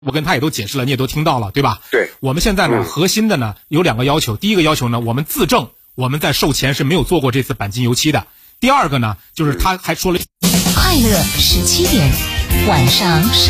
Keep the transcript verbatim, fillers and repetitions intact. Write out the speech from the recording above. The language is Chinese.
我跟他也都解释了，你也都听到了，对吧？ 对。 我们现在呢， 嗯、 核心的呢有两个要求。第一个要求呢，我们自证我们在售前是没有做过这次钣金油漆的。第二个呢，就是他还说了， 快乐十七点，晚上十。